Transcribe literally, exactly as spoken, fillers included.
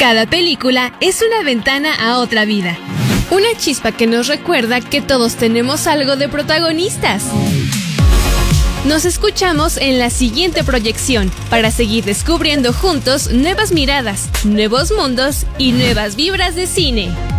Cada película es una ventana a otra vida. Una chispa que nos recuerda que todos tenemos algo de protagonistas. Nos escuchamos en la siguiente proyección para seguir descubriendo juntos nuevas miradas, nuevos mundos y nuevas vibras de cine.